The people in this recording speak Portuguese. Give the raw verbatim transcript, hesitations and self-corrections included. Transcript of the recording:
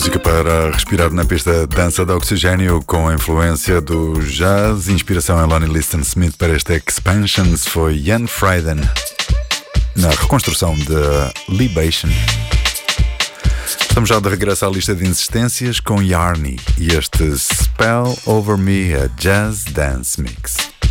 Música para respirar na pista Dança de Oxigênio, com a influência do jazz. Inspiração em Lonnie Liston Smith para este Expansions foi Ian Frieden, na reconstrução de Libation. Estamos já de regresso à lista de insistências com Yarny e este Spell Over Me, a Jazz Dance Mix.